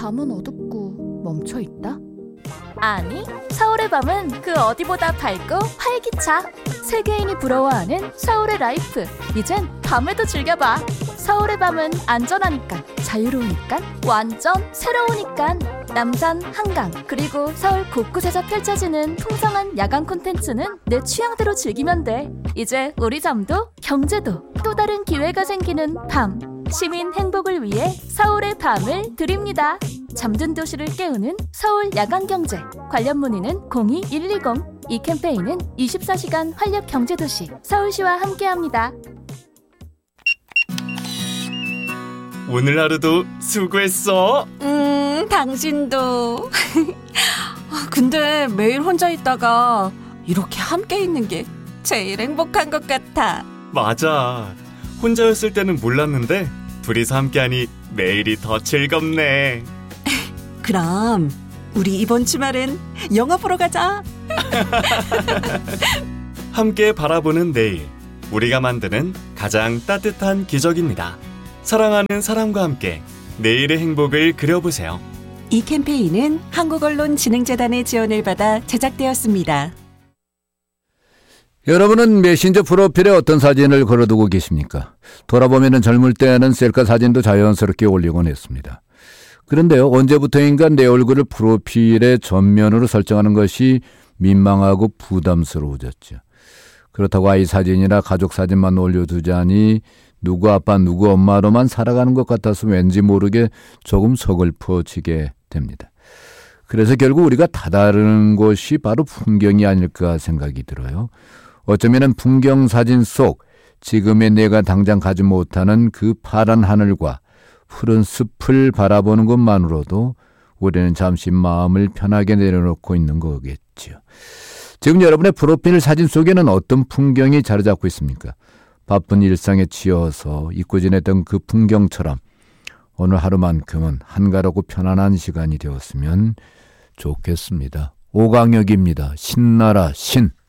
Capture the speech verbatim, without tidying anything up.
밤은 어둡고 멈춰있다? 아니, 서울의 밤은 그 어디보다 밝고 활기차. 세계인이 부러워하는 서울의 라이프. 이젠 밤에도 즐겨봐. 서울의 밤은 안전하니까, 자유로우니까, 완전 새로우니까. 남산, 한강, 그리고 서울 곳곳에서 펼쳐지는 풍성한 야간 콘텐츠는 내 취향대로 즐기면 돼. 이제 우리 잠도 경제도 또 다른 기회가 생기는 밤. 시민 행복을 위해 서울의 밤을 드립니다. 잠든 도시를 깨우는 서울 야간경제. 관련 문의는 공이 일이공. 이 캠페인은 이십사 시간 활력 경제도시 서울시와 함께합니다. 오늘 하루도 수고했어. 음, 당신도. 근데 매일 혼자 있다가 이렇게 함께 있는 게 제일 행복한 것 같아. 맞아. 혼자였을 때는 몰랐는데 둘이서 함께하니 매일이 더 즐겁네. 그럼 우리 이번 주말엔 영화 보러 가자. 함께 바라보는 내일, 우리가 만드는 가장 따뜻한 기적입니다. 사랑하는 사람과 함께 내일의 행복을 그려보세요. 이 캠페인은 한국언론진흥재단의 지원을 받아 제작되었습니다. 여러분은 메신저 프로필에 어떤 사진을 걸어두고 계십니까? 돌아보면 젊을 때는 셀카 사진도 자연스럽게 올리곤 했습니다. 그런데요, 언제부터인가 내 얼굴을 프로필의 전면으로 설정하는 것이 민망하고 부담스러워졌죠. 그렇다고 아이 사진이나 가족 사진만 올려두자니 누구 아빠 누구 엄마로만 살아가는 것 같아서 왠지 모르게 조금 서글퍼지게 됩니다. 그래서 결국 우리가 다다른 것이 바로 풍경이 아닐까 생각이 들어요. 어쩌면 풍경 사진 속 지금의 내가 당장 가지 못하는 그 파란 하늘과 푸른 숲을 바라보는 것만으로도 우리는 잠시 마음을 편하게 내려놓고 있는 거겠죠. 지금 여러분의 프로필 사진 속에는 어떤 풍경이 자리 잡고 있습니까? 바쁜 일상에 치여서 잊고 지냈던 그 풍경처럼 오늘 하루만큼은 한가롭고 편안한 시간이 되었으면 좋겠습니다. 오강혁입니다. 신나라 신.